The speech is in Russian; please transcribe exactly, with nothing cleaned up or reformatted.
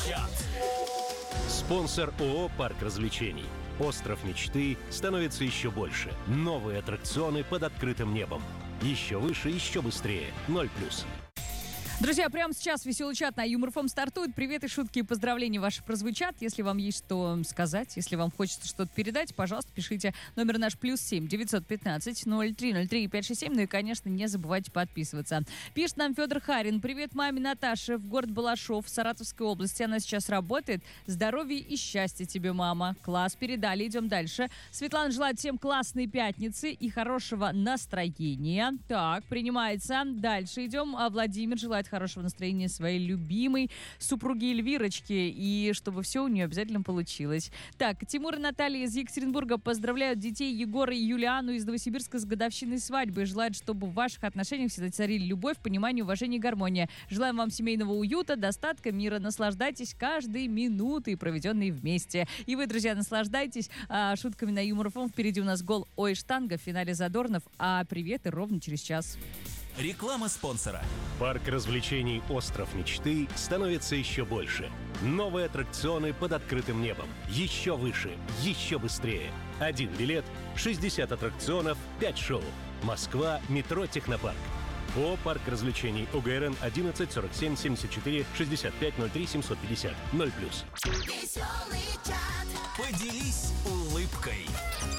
чат. Спонсор ООО «Парк развлечений». Остров мечты становится еще больше. Новые аттракционы под открытым небом. Еще выше, еще быстрее. Ноль плюс. Друзья, прямо сейчас веселый чат на Юмор ФМ стартует. Привет и шутки и поздравления ваши прозвучат. Если вам есть что сказать, если вам хочется что-то передать, пожалуйста, пишите. Номер наш плюс семь девятьсот пятнадцать ноль три ноль три пять шесть семь. Ну и, конечно, не забывайте подписываться. Пишет нам Федор Харин. Привет маме Наташе в город Балашов в Саратовской области. Она сейчас работает. Здоровья и счастья тебе, мама. Класс, передали. Идем дальше. Светлана желает всем классной пятницы и хорошего настроения. Так, принимается. Дальше идем. А Владимир желает хорошего настроения своей любимой супруге Эльвирочке, и чтобы все у нее обязательно получилось. Так, Тимур и Наталья из Екатеринбурга поздравляют детей Егора и Юлиану из Новосибирска с годовщиной свадьбы. Желают, чтобы в ваших отношениях всегда царили любовь, понимание, уважение и гармония. Желаем вам семейного уюта, достатка, мира. Наслаждайтесь каждой минутой, проведенной вместе. И вы, друзья, наслаждайтесь а, шутками на Юмор ФМ. Впереди у нас гол «Ой, штанга» в финале Задорнов, а приветы ровно через час. Реклама спонсора. Парк развлечений «Остров мечты» становится еще больше. Новые аттракционы под открытым небом. Еще выше, еще быстрее. Один билет, шестьдесят аттракционов, пять шоу. Москва, метро «Технопарк». ООО «Парк развлечений». ОГРН одиннадцать сорок семь семьдесят четыре шестьдесят пять ноль три семьсот пятьдесят. Ноль плюс. Поделись улыбкой.